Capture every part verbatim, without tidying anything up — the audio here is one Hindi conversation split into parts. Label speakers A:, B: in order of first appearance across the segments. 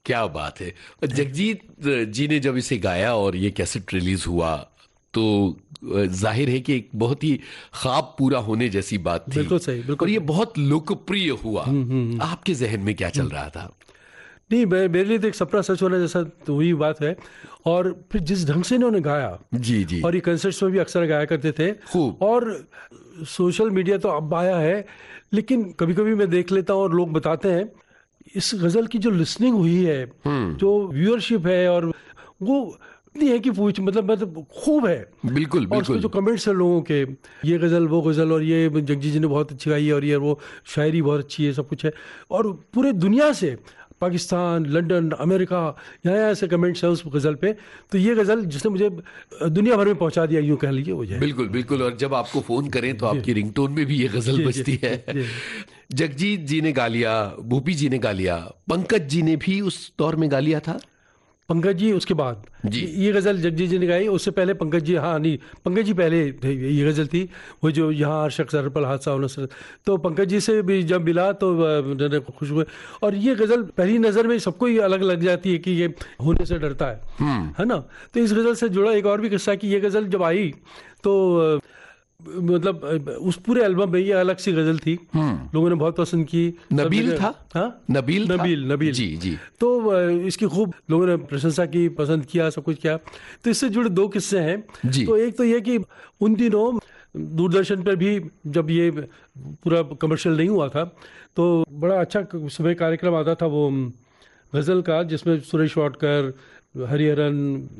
A: क्या बात है। जगजीत जी ने जब इसे गाया और ये कैसेट रिलीज हुआ तो जाहिर है कि एक बहुत ही ख्वाब पूरा होने जैसी बात थी।
B: बिल्कुल सही, बिल्कुल।
A: और ये बहुत लोकप्रिय हुआ। आपके जहन में क्या चल रहा था?
B: नहीं, मेरे लिए तो एक सपना सच होना जैसा तो वही बात है। और फिर जिस ढंग से इन्होंने गाया,
A: जी जी,
B: और ये कंसर्ट्स में भी अक्सर गाया करते थे
A: खूब।
B: और सोशल मीडिया तो अब आया है, लेकिन कभी कभी मैं देख लेता हूँ और लोग बताते हैं इस गजल की जो लिसनिंग हुई है, जो व्यूअरशिप है, और वो इतनी है कि पूछ मतलब मतलब खूब है।
A: बिल्कुल
B: और उसमें
A: बिल्कुल।
B: जो कमेंट्स है लोगों के, ये गज़ल वो गज़ल, और ये जगजीत जी ने बहुत अच्छी गाई है, और ये वो शायरी बहुत अच्छी है, सब कुछ है। और पूरे दुनिया से, पाकिस्तान, लंदन, अमेरिका, यहाँ यहाँ से कमेंट्स है उस गज़ल पे। तो ये गज़ल जिसने मुझे दुनिया भर में पहुंचा दिया, यूँ कह लीजिए वो है।
A: बिल्कुल बिल्कुल। और जब आपको फोन करें तो आपकी रिंगटोन में भी ये गजल
B: जी,
A: बजती
B: जी,
A: है।
B: जी।
A: जगजीत जी ने गा लिया, भूपी जी ने गा लिया, पंकज जी ने भी उस दौर में गा लिया था।
B: पंकज जी उसके बाद
A: जी।
B: ये गज़ल जगजीत जी ने गाई, उससे पहले पंकज जी, हाँ नहीं, पंकज जी पहले थे। ये गज़ल थी वो जो यहाँ हर शख्स हर पल हादसा होना सर। तो पंकज जी से भी जब मिला तो मैंने खुश हुए। और ये गज़ल पहली नज़र में सबको ही अलग लग जाती है कि ये होने से डरता है, है ना। तो इस गज़ल से जुड़ा एक और भी किस्सा कि ये गज़ल जब आई तो मतलब उस पूरे एल्बम में ये अलग सी गजल थी, लोगों ने बहुत पसंद की।
A: नबील था,
B: हाँ
A: नबील
B: नबील
A: था?
B: नबील
A: जी जी।
B: तो इसकी खूब लोगों ने प्रशंसा की, पसंद किया, सब कुछ किया। तो इससे जुड़े दो किस्से हैं
A: जी।
B: तो एक तो ये कि उन दिनों दूरदर्शन पर भी जब ये पूरा कमर्शियल नहीं हुआ था तो बड़ा अच्छा सुबह कार्यक्रम आता था वो गज़ल का, जिसमें सुरेश वाडकर, हरिहरन,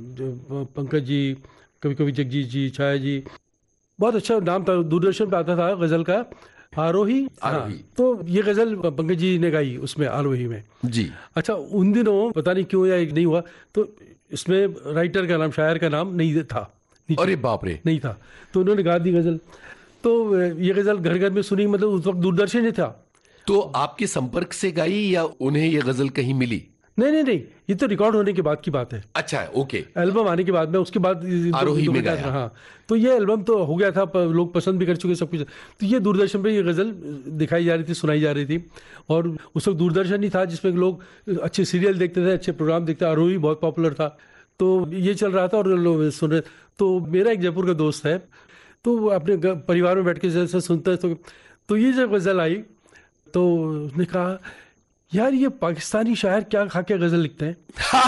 B: पंकज जी, कभी कभी जगजीत जी, छाया जी, बहुत अच्छा नाम था। दूरदर्शन पे आता था गजल का, आरोही।
A: आरोही।
B: हाँ, तो ये गजल पंकज जी ने गाई उसमें, आरोही में।
A: जी।
B: अच्छा, उन दिनों पता नहीं क्यों या नहीं हुआ तो इसमें राइटर का नाम, शायर का नाम नहीं था।
A: अरे बाप रे,
B: नहीं था। तो उन्होंने गा दी गजल। तो ये गजल घर घर में सुनी, मतलब उस वक्त दूरदर्शन ही था।
A: तो आपके संपर्क से गाई या उन्हें ये गजल कहीं मिली?
B: नहीं नहीं नहीं, ये तो रिकॉर्ड होने के बाद की बात है।
A: अच्छा, ओके।
B: एल्बम आने के बाद में, उसके बाद
A: आरोही में गाया।
B: हाँ, तो ये एल्बम तो हो गया था, लोग पसंद भी कर चुके सब कुछ। तो ये दूरदर्शन पे ये गजल दिखाई जा रही थी, सुनाई जा रही थी। और उस वक्त दूरदर्शन ही था जिसमें लोग अच्छे सीरियल देखते थे, अच्छे प्रोग्राम देखते थे। आरोही बहुत पॉपुलर था, तो ये चल रहा था और लोग सुन रहे। तो मेरा एक जयपुर का दोस्त है, तो अपने परिवार में बैठ के जैसे सुनता है, तो, तो ये जब गजल आई तो उसने कहा, यार ये पाकिस्तानी शायर क्या खा के गजल लिखते हैं।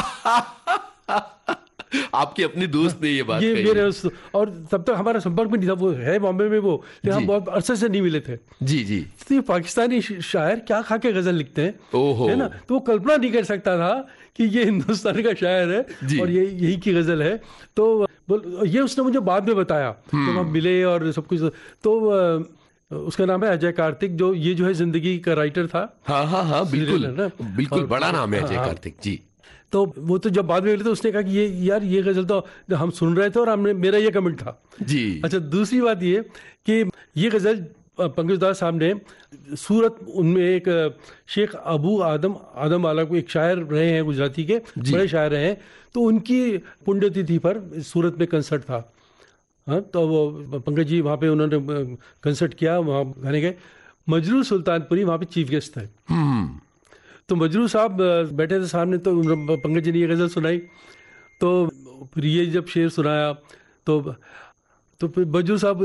A: आपके अपने दोस्त ने ये बात
B: ये
A: कही?
B: मेरे उस, और तब तक हमारा संपर्क भी नहीं था, वो है बॉम्बे में वो, लेकिन हम बहुत अरसे से नहीं मिले थे।
A: जी जी। तो
B: ये पाकिस्तानी शायर क्या खा के गजल लिखते हैं,
A: ओहो,
B: है ना। तो वो कल्पना नहीं कर सकता था कि ये हिंदुस्तान का शायर है और ये यही की गजल है। तो ये उसने मुझे बाद में बताया, तो हम मिले और सब कुछ। तो उसका नाम है अजय कार्तिक, जो ये जो है जिंदगी का राइटर था।
A: हाँ हाँ हाँ, बिल्कुल बिल्कुल, बड़ा नाम है अजय कार्तिक जी।
B: तो वो तो जब बाद में मिले तो उसने कहा कि ये यार ये गजल तो हम सुन रहे थे और हमने, मेरा ये कमेंट था
A: जी।
B: अच्छा, दूसरी बात ये कि ये गजल पंकज दास साहब ने सूरत, उनमें एक शेख अबू आदम आदम वाला को एक शायर रहे हैं गुजराती के, बड़े शायर रहे हैं। तो उनकी पुण्यतिथि पर सूरत में कंसर्ट था। हाँ, तो वो पंकज जी वहाँ पे उन्होंने कंसर्ट किया, वहाँ गाने गए। मजरू सुल्तानपुरी वहाँ पे चीफ गेस्ट थे। तो मजरू साहब बैठे थे सामने, तो पंकज जी ने ये गज़ल सुनाई। तो फिर ये जब शेर सुनाया तो तो फिर मजरू साहब